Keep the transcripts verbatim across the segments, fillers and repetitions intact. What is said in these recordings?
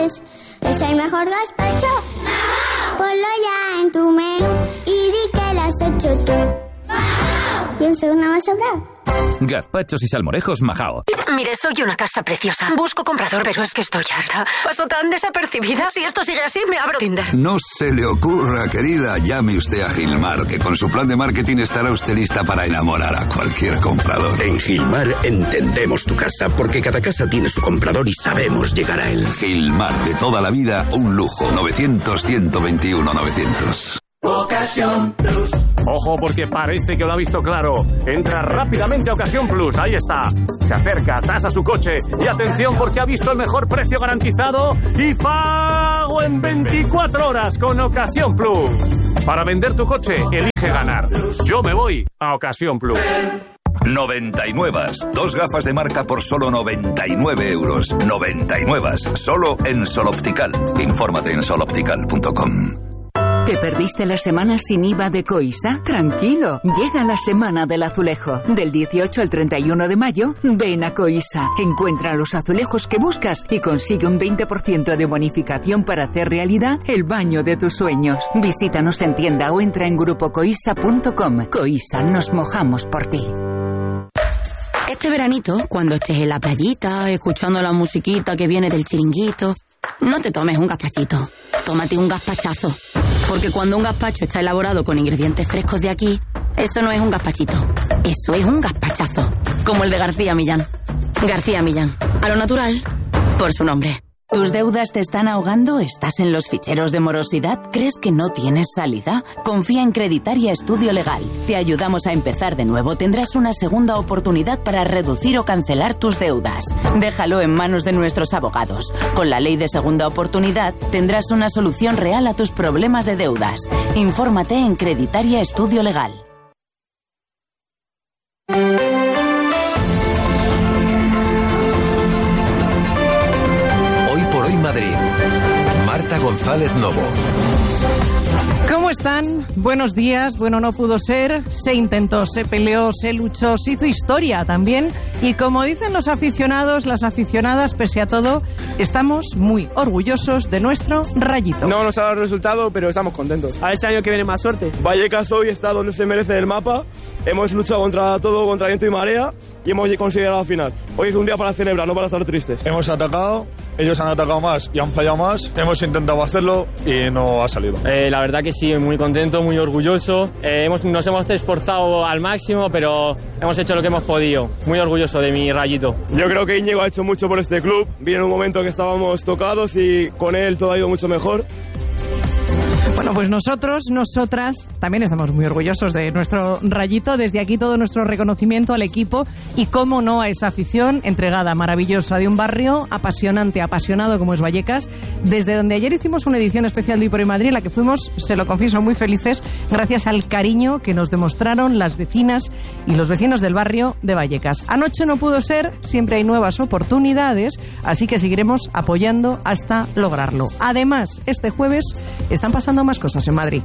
¿Es el mejor gazpacho? Ponlo ya en tu menú y di que lo has hecho tú. Y un segundo más sobra. Gazpachos y salmorejos Majao. Mire, soy una casa preciosa. Busco comprador, pero es que estoy harta. Paso tan desapercibida. Si esto sigue así, me abro Tinder. No se le ocurra, querida. Llame usted a Gilmar, que con su plan de marketing estará usted lista para enamorar a cualquier comprador. En Gilmar entendemos tu casa, porque cada casa tiene su comprador y sabemos llegar a él. Gilmar, de toda la vida, un lujo. novecientos, ciento veintiuno, novecientos. Ocasión Plus. Ojo, porque parece que lo ha visto claro. Entra rápidamente a Ocasión Plus. Ahí está. Se acerca, tasa su coche. Y atención, porque ha visto el mejor precio garantizado y pago en veinticuatro horas con Ocasión Plus. Para vender tu coche, elige ganar. Yo me voy a Ocasión Plus. noventa y nueve. Dos gafas de marca por solo noventa y nueve euros. noventa y nueve. Solo en Sol Optical. Infórmate en sol optical punto com. ¿Te perdiste la semana sin I V A de Coisa? Tranquilo, llega la semana del azulejo. Del dieciocho al treinta y uno de mayo, ven a Coisa. Encuentra los azulejos que buscas y consigue un veinte por ciento de bonificación para hacer realidad el baño de tus sueños. Visítanos en tienda o entra en grupo coisa punto com. Coisa, nos mojamos por ti. Este veranito, cuando estés en la playita, escuchando la musiquita que viene del chiringuito, no te tomes un gazpachito, tómate un gazpachazo. Porque cuando un gazpacho está elaborado con ingredientes frescos de aquí, eso no es un gazpachito, eso es un gazpachazo, como el de García Millán. García Millán, a lo natural, por su nombre. ¿Tus deudas te están ahogando? ¿Estás en los ficheros de morosidad? ¿Crees que no tienes salida? Confía en Creditaria Estudio Legal. Te ayudamos a empezar de nuevo. Tendrás una segunda oportunidad para reducir o cancelar tus deudas. Déjalo en manos de nuestros abogados. Con la ley de segunda oportunidad tendrás una solución real a tus problemas de deudas. Infórmate en Creditaria Estudio Legal. Madrid. Marta González Novo. ¿Cómo están? Buenos días. Bueno, no pudo ser. Se intentó, se peleó, se luchó, se hizo historia también. Y como dicen los aficionados, las aficionadas, pese a todo, estamos muy orgullosos de nuestro Rayito. No nos ha dado el resultado, pero estamos contentos. A ver si el año que viene más suerte. Vallecas hoy está donde se merece el mapa. Hemos luchado contra todo, contra viento y marea, y hemos conseguido la final. Hoy es un día para celebrar, no para estar tristes. Hemos atacado, ellos han atacado más y han fallado más. Hemos intentado hacerlo y no ha salido. Eh, la verdad que sí, muy contento, muy orgulloso. Eh, hemos, nos hemos esforzado al máximo, pero hemos hecho lo que hemos podido. Muy orgulloso de mi Rayito. Yo creo que Íñigo ha hecho mucho por este club. Viene en un momento que estábamos tocados y con él todo ha ido mucho mejor. Bueno, pues nosotros, nosotras, también estamos muy orgullosos de nuestro Rayito. Desde aquí todo nuestro reconocimiento al equipo y, cómo no, a esa afición entregada, maravillosa, de un barrio apasionante, apasionado como es Vallecas, desde donde ayer hicimos una edición especial de Hoy por Hoy Madrid, en la que fuimos, se lo confieso, muy felices gracias al cariño que nos demostraron las vecinas y los vecinos del barrio de Vallecas. Anoche no pudo ser, siempre hay nuevas oportunidades, así que seguiremos apoyando hasta lograrlo. Además, este jueves están pasando más cosas en Madrid.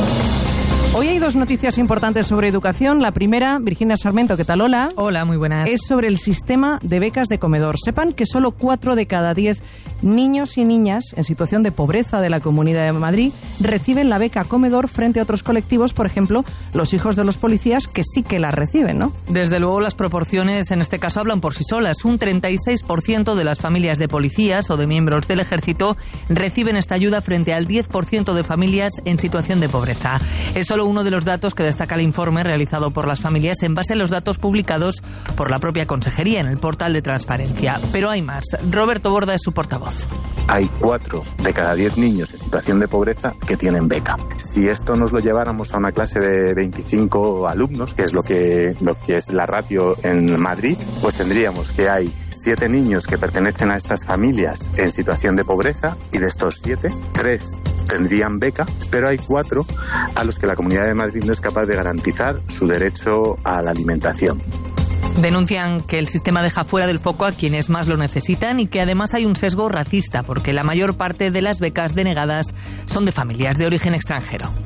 Hoy hay dos noticias importantes sobre educación. La primera, Virginia Sarmento, ¿qué tal? Hola. Hola, muy buenas. Es sobre el sistema de becas de comedor. Sepan que solo cuatro de cada diez niños y niñas en situación de pobreza de la Comunidad de Madrid reciben la beca comedor frente a otros colectivos, por ejemplo, los hijos de los policías, que sí que la reciben, ¿no? Desde luego las proporciones en este caso hablan por sí solas. Un treinta y seis por ciento de las familias de policías o de miembros del ejército reciben esta ayuda frente al diez por ciento de familias en situación de pobreza. Es solo uno de los datos que destaca el informe realizado por las familias en base a los datos publicados por la propia Consejería en el portal de transparencia. Pero hay más. Roberto Borda es su portavoz. Hay cuatro de cada diez niños en situación de pobreza que tienen beca. Si esto nos lo lleváramos a una clase de veinticinco alumnos, que es lo que, lo que es la ratio en Madrid, pues tendríamos que hay siete niños que pertenecen a estas familias en situación de pobreza, y de estos siete, tres tendrían beca, pero hay cuatro a los que la Comunidad de Madrid no es capaz de garantizar su derecho a la alimentación. Denuncian que el sistema deja fuera del foco a quienes más lo necesitan y que además hay un sesgo racista, porque la mayor parte de las becas denegadas son de familias de origen extranjero.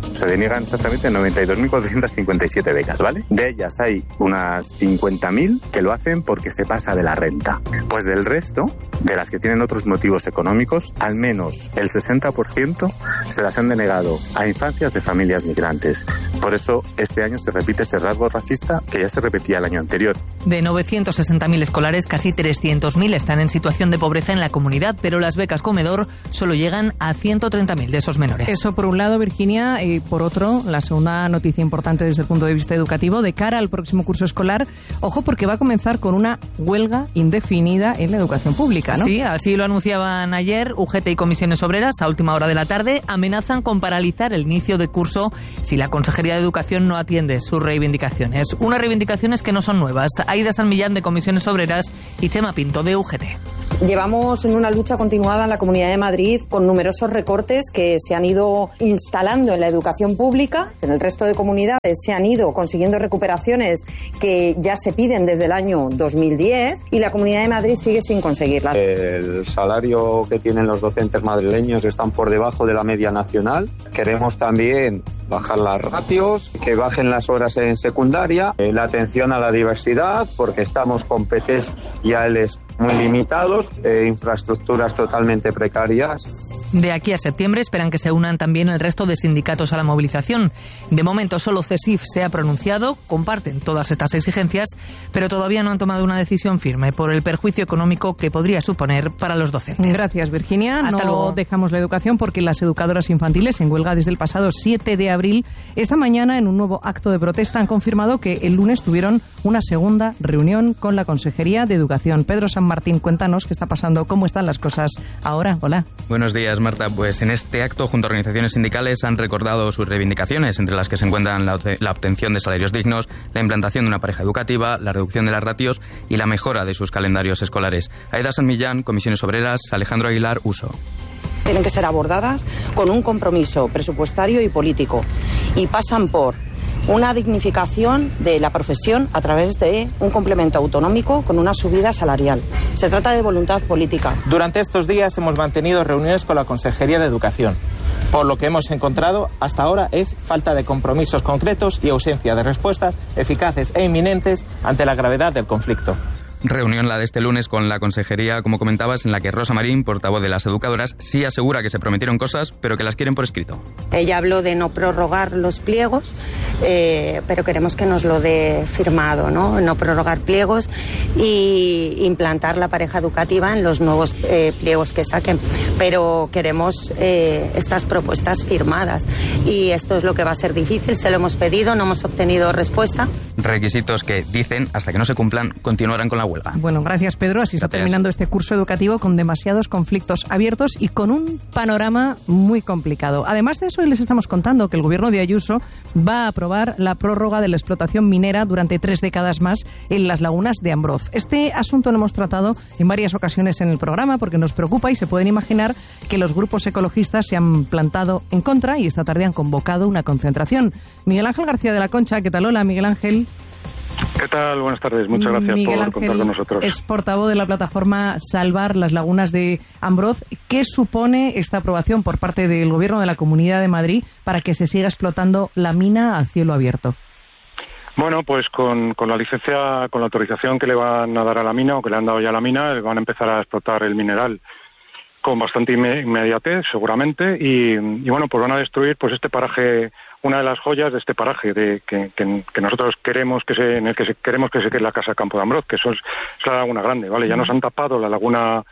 Se deniegan exactamente noventa y dos mil cuatrocientas cincuenta y siete becas, ¿vale? De ellas hay unas cincuenta mil que lo hacen porque se pasa de la renta. Pues del resto, de las que tienen otros motivos económicos, al menos el sesenta por ciento se las han denegado a infancias de familias migrantes. Por eso este año se repite ese rasgo racista que ya se repetía el año anterior. De novecientos sesenta mil escolares, casi trescientos mil están en situación de pobreza en la comunidad, pero las becas comedor solo llegan a ciento treinta mil de esos menores. Eso por un lado, Virginia, y por otro, la segunda noticia importante desde el punto de vista educativo, de cara al próximo curso escolar, ojo, porque va a comenzar con una huelga indefinida en la educación pública, ¿no? Sí, así lo anunciaban ayer U G T y comisiones obreras. A última hora de la tarde amenazan con paralizar el inicio de curso si la Consejería de Educación no atiende sus reivindicaciones. Unas reivindicaciones que no son nuevas. Aida San Millán de comisiones obreras y Chema Pinto de U G T. Llevamos en una lucha continuada en la Comunidad de Madrid con numerosos recortes que se han ido instalando en la educación pública. En el resto de comunidades se han ido consiguiendo recuperaciones que ya se piden desde el año dos mil diez y la Comunidad de Madrid sigue sin conseguirlas. El salario que tienen los docentes madrileños están por debajo de la media nacional. Queremos también bajar las ratios, que bajen las horas en secundaria, eh, la atención a la diversidad, porque estamos con P Ts y A Ls muy limitados, eh, infraestructuras totalmente precarias. De aquí a septiembre esperan que se unan también el resto de sindicatos a la movilización. De momento solo CESIF se ha pronunciado, comparten todas estas exigencias, pero todavía no han tomado una decisión firme por el perjuicio económico que podría suponer para los docentes. Gracias, Virginia. Hasta no luego. Dejamos la educación porque las educadoras infantiles en huelga desde el pasado siete de abril, esta mañana en un nuevo acto de protesta han confirmado que el lunes tuvieron una segunda reunión con la Consejería de Educación. Pedro San Martín, cuéntanos qué está pasando, cómo están las cosas ahora. Hola. Buenos días, Marta. Pues en este acto, junto a organizaciones sindicales, han recordado sus reivindicaciones, entre las que se encuentran la, la obtención de salarios dignos, la implantación de una pareja educativa, la reducción de las ratios y la mejora de sus calendarios escolares. Aida San Millán, Comisiones Obreras, Alejandro Aguilar, Uso. Tienen que ser abordadas con un compromiso presupuestario y político y pasan por una dignificación de la profesión a través de un complemento autonómico con una subida salarial. Se trata de voluntad política. Durante estos días hemos mantenido reuniones con la Consejería de Educación. Por lo que hemos encontrado hasta ahora es falta de compromisos concretos y ausencia de respuestas eficaces e inminentes ante la gravedad del conflicto. Reunión la de este lunes con la Consejería, como comentabas, en la que Rosa Marín, portavoz de las educadoras, sí asegura que se prometieron cosas, pero que las quieren por escrito. Ella habló de no prorrogar los pliegos, eh, pero queremos que nos lo dé firmado, ¿no? No prorrogar pliegos y implantar la pareja educativa en los nuevos eh, pliegos que saquen. Pero queremos eh, estas propuestas firmadas y esto es lo que va a ser difícil. Se lo hemos pedido, no hemos obtenido respuesta. Requisitos que, dicen, hasta que no se cumplan, continuarán con la huelga. Bueno, gracias, Pedro. Así está Gracias. terminando este curso educativo con demasiados conflictos abiertos y con un panorama muy complicado. Además de eso, hoy les estamos contando que el gobierno de Ayuso va a aprobar la prórroga de la explotación minera durante tres décadas más en las lagunas de Ambroz. Este asunto lo hemos tratado en varias ocasiones en el programa porque nos preocupa y se pueden imaginar que los grupos ecologistas se han plantado en contra y esta tarde han convocado una concentración. Miguel Ángel García de la Concha, ¿qué tal? Hola, Miguel Ángel. ¿Qué tal? Buenas tardes. Muchas gracias Miguel por Ángel contar con nosotros. Es portavoz de la plataforma Salvar las Lagunas de Ambroz. ¿Qué supone esta aprobación por parte del Gobierno de la Comunidad de Madrid para que se siga explotando la mina a cielo abierto? Bueno, pues con, con la licencia, con la autorización que le van a dar a la mina o que le han dado ya a la mina, van a empezar a explotar el mineral con bastante inmediatez, seguramente, y, y bueno, pues van a destruir pues este paraje, una de las joyas de este paraje de que, que, que nosotros queremos que se, en el que se, queremos que se quede la casa Campo de Ambroz, que eso es, es la laguna grande, ¿vale? Ya nos han tapado la laguna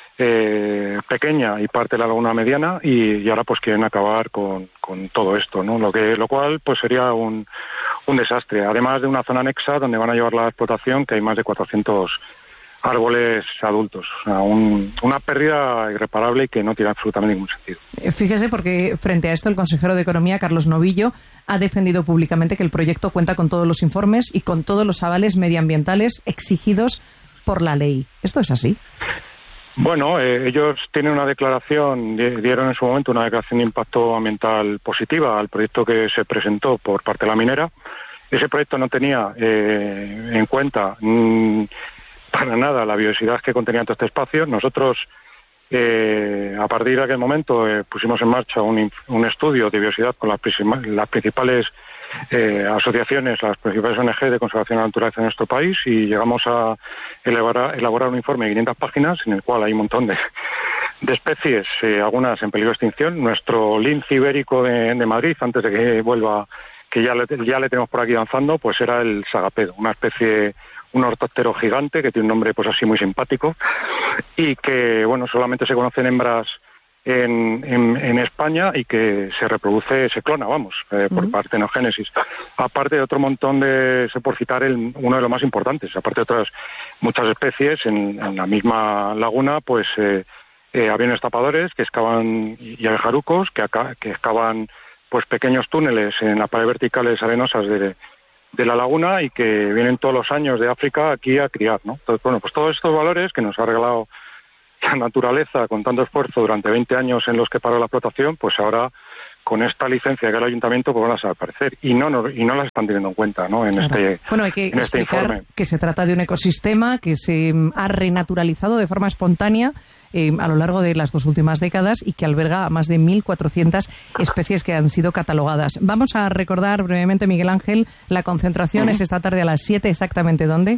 eh, pequeña y parte de la laguna mediana y, y ahora pues quieren acabar con, con todo esto, ¿no? Lo que lo cual pues sería un, un desastre, además de una zona anexa donde van a llevar la explotación, que hay más de cuatrocientos árboles adultos, o sea, un, una pérdida irreparable y que no tiene absolutamente ningún sentido. Fíjese, porque frente a esto el consejero de Economía, Carlos Novillo, ha defendido públicamente que el proyecto cuenta con todos los informes y con todos los avales medioambientales exigidos por la ley. ¿Esto es así? Bueno, eh, ellos tienen una declaración, dieron en su momento una declaración de impacto ambiental positiva al proyecto que se presentó por parte de la minera. Ese proyecto no tenía eh, en cuenta mmm, para nada la biodiversidad que contenía todo este espacio. Nosotros Eh, a partir de aquel momento eh, pusimos en marcha un, un estudio de biodiversidad con las, las principales eh, asociaciones, las principales O N G de conservación de la naturaleza en nuestro país, y llegamos a elaborar, elaborar un informe de quinientas páginas en el cual hay un montón de, de especies, eh, algunas en peligro de extinción. Nuestro lince ibérico de, de Madrid, antes de que vuelva, que ya le, ya le tenemos por aquí danzando, pues era el sagapedo, una especie, un ortóptero gigante que tiene un nombre pues así muy simpático y que, bueno, solamente se conocen hembras en, en, en España y que se reproduce, se clona, vamos, eh, por uh-huh. partenogénesis. Aparte de otro montón de, se por citar el, uno de los más importantes, aparte de otras muchas especies en, en la misma laguna, pues eh, eh, aviones tapadores que excavan y abejarucos que, acá, que excavan pues pequeños túneles en las paredes verticales arenosas de, de la laguna y que vienen todos los años de África aquí a criar, ¿no? Entonces, bueno, pues todos estos valores que nos ha regalado la naturaleza con tanto esfuerzo durante veinte años en los que paró la explotación, pues ahora con esta licencia que el ayuntamiento pues van a desaparecer y no, no y no las están teniendo en cuenta, ¿no? En claro. este bueno, hay que en este explicar informe. Que se trata de un ecosistema que se ha renaturalizado de forma espontánea eh, a lo largo de las dos últimas décadas y que alberga a más de mil cuatrocientas especies que han sido catalogadas. Vamos a recordar brevemente, Miguel Ángel, la concentración uh-huh. es esta tarde a las siete, exactamente ¿dónde?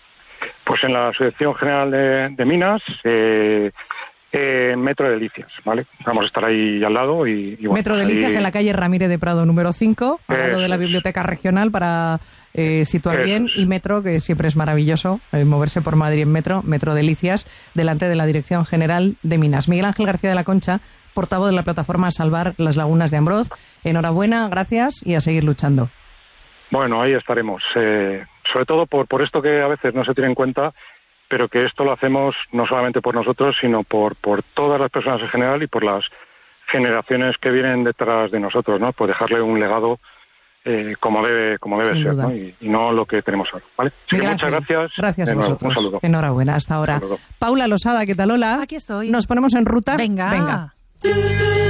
Pues en la Asociación General de, de Minas, eh, eh, Metro de Delicias, ¿vale? Vamos a estar ahí al lado y... y bueno, Metro de Delicias ahí... en la calle Ramírez de Prado número cinco, al lado Eso de la es. Biblioteca Regional para eh, situar Eso bien, es. y Metro, que siempre es maravilloso, eh, moverse por Madrid en Metro, Metro Delicias, delante de la Dirección General de Minas. Miguel Ángel García de la Concha, portavoz de la plataforma Salvar las Lagunas de Ambroz. Enhorabuena, gracias y a seguir luchando. Bueno, ahí estaremos. Eh, sobre todo por, por esto que a veces no se tiene en cuenta, pero que esto lo hacemos no solamente por nosotros, sino por, por todas las personas en general y por las generaciones que vienen detrás de nosotros, ¿no? Pues dejarle un legado eh, como debe como debe Sin ser, duda. ¿no? Y, y no lo que tenemos ahora, ¿vale? Así que Miguel muchas Ángel, gracias. Gracias a De nuevo, vosotros. un saludo. Enhorabuena, hasta ahora. Hasta luego. Paula Losada, ¿qué tal? Hola. Aquí estoy. Nos ponemos en ruta. Venga. Venga.